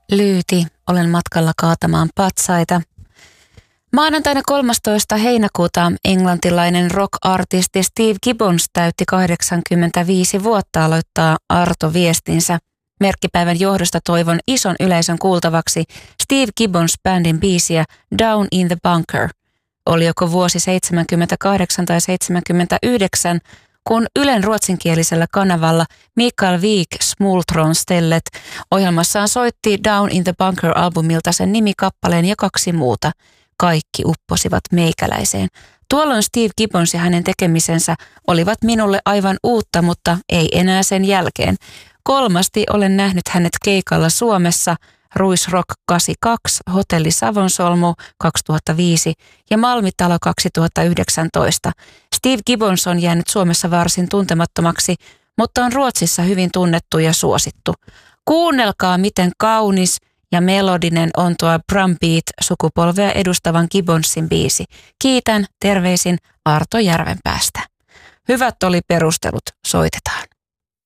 Lyyti, olen matkalla kaatamaan patsaita. Maanantaina 13. heinäkuuta englantilainen rock-artisti Steve Gibbons täytti 85 vuotta, aloittaa Arto viestinsä. Merkkipäivän johdosta toivon ison yleisön kuultavaksi Steve Gibbons-bändin biisiä Down in the Bunker. Oli joko vuosi 78 tai 79, kun Ylen ruotsinkielisellä kanavalla Mikael Wik Smultronstellet ohjelmassaan soitti Down in the Bunker-albumilta sen nimikappaleen ja kaksi muuta. Kaikki upposivat meikäläiseen. Tuolloin Steve Gibbons ja hänen tekemisensä olivat minulle aivan uutta, mutta ei enää sen jälkeen. Kolmasti olen nähnyt hänet keikalla Suomessa, Ruisrock 82, Hotelli Savonsolmu 2005 ja Malmitalo 2019. Steve Gibbons on jäänyt Suomessa varsin tuntemattomaksi, mutta on Ruotsissa hyvin tunnettu ja suosittu. Kuunnelkaa, miten kaunis ja melodinen on tuo Brumbeat-sukupolvea edustavan Gibbonsin biisi. Kiitän, terveisin Arto Järvenpäästä. Hyvät oli perustelut, soitetaan.